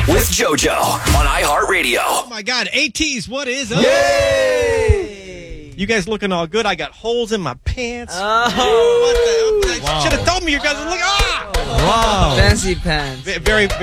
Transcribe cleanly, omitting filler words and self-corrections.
with JoJo on iHeartRadio. Oh, my God. ATs, what is up? Yay! You guys looking all good. I got holes in my pants. Oh. What the? Should have told me you guys were looking. Ah! Wow. Fancy pants. Very,